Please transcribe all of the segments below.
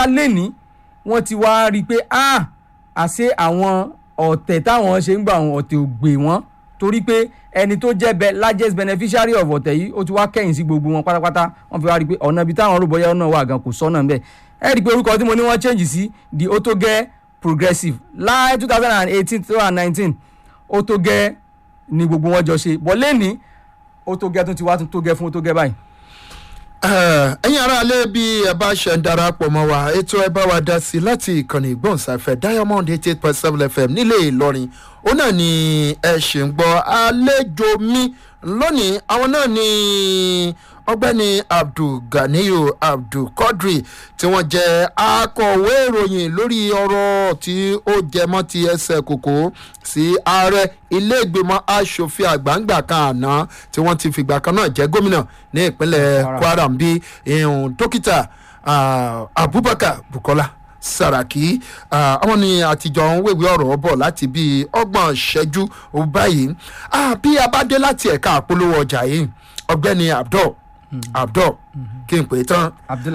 pátápátá lẹ́ni wọ́n ti wá rí i pé àṣé àwọn ọ̀tẹ̀ táwọn ṣe ń gbà àwọn ọ̀tẹ̀ ò gbé wọn torí pé ẹni tó jẹ́ largest beneficiary of ọ̀tẹ̀ yìí ó ti wá kẹ́yìn sí gbogbo wọn pátápátá wọ́n fi wá rí i pé ọ̀nà ibi táwọn rògbòyà náà wà gan kò sọ́nà ńbẹ̀ ẹ rí i pé orúkọ tí mo ní wọ́n change sí the Otoge Progressive láì 2018 2019 Otoge ni gbogbo wọn jọ ṣe bọ́ lẹ́ni Otoge tún ti wá tún Toge fún Otoge báyìí. ẹ̀yin aráalé bí ẹ bá ṣe ń darapọ̀ mọ́ wa ètò ẹ bá wa dá sí láti ìkànnì ìgbóhùnsáfẹ́ Diamond 88.7 FM nílé Ìlọrin ó náà ni ẹ ṣe ń gbọ́ àlejò mi lónìí àwọn náà ni ọ̀gbẹ́ni Abdulganiyu Abdulquadri tí wọ́n jẹ́ akọ̀wé ìròyìn lórí ọ̀rọ̀ tí ó jẹmọ́ ti ẹsẹ̀ kòkó sí ààrẹ ilé ìgbìmọ̀ asòfin àgbàǹgbà kan àná tí wọ́n ti fìgbà kan náà jẹ́ gómìnà ní ìpínlẹ̀ Kwara ń bí dókítà Abubakar Bukola Saraki àwọn ni àtijọ́ ń wéwèé ọ̀rọ̀ bọ̀ láti bíi 30 ìṣẹ́jú báyìí bí a bá dé láti ẹ̀ka àpolówó ọjà yìí ọ̀gbẹ́ni Abdul kí n pè é tán Abdul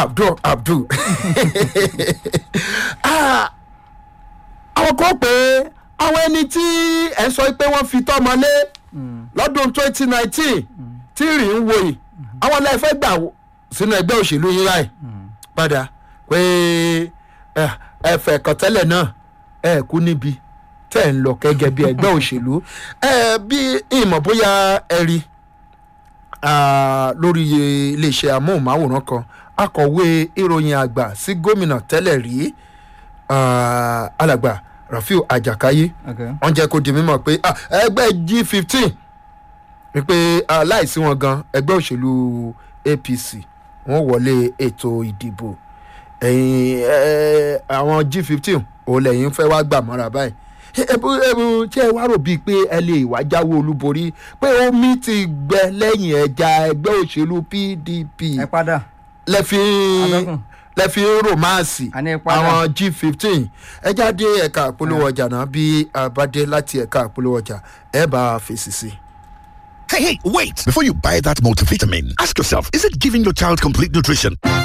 àwọn kan pé àwọn ẹni tí ẹ sọ pé wọ́n fi tọ́mọlé lọ́dún 2019 tí rí ń wo yìí àwọn lẹ́fẹ́ gbà sínú ẹgbẹ́ òṣèlú yín láì padà pé ẹ̀fẹ̀ kọ̀tẹ́lẹ̀ náà ẹ̀ kú níbi tẹ́ ń lọ gẹ́gẹ́ bí ẹgbẹ́ òṣèlú bí ìmọ̀ bóyá ẹ rí lórí iléeṣẹ́ amóhùnmáwòrán kan akọ̀wé ìròyìn àgbà sí gómìnà tẹ́lẹ̀ rí alàgbà Rafiu Ajakaye wọ́n jẹ́ kó di mímọ̀ pé ẹgbẹ́ G15 wípé láìsí wọn gan ẹgbẹ́ òṣèlú APC wọ́n wọlé ètò ìdìbò àwọn G15 òun lẹ́yìn fẹ́ wá gbà mọ́ra báyìí ẹbú tí ẹ wá rò bíi pé ẹ lè wá jáwé olúborí pé omi ti gbẹ lẹ́yìn ẹja ẹgbẹ́ òṣèlú PDP ẹ padà lẹ́fi romance àwọn G15 ẹ jáde ẹ̀ka àpolówó ọjà náà bí abádé láti ẹ̀ka àpolówó ọjà ẹ bá fèsì sí. Hey, wait! Before you buy that multivitamin, ask yourself, is it giving your child complete nutrition?